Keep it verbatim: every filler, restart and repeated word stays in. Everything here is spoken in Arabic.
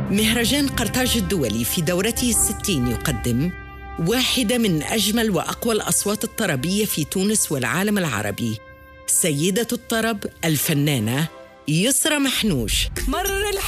مهرجان قرطاج الدولي في دورته الستين يقدم واحدة من أجمل وأقوى الأصوات الطربية في تونس والعالم العربي، سيدة الطرب الفنانة يسرى محنوش. مر